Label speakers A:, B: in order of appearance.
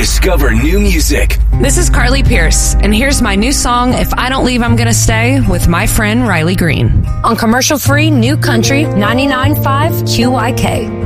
A: Discover new music.
B: This is Carly Pierce, and here's my new song, If I Don't Leave, I'm Gonna Stay, with my friend Riley Green. On commercial-free New Country 99.5 QYK.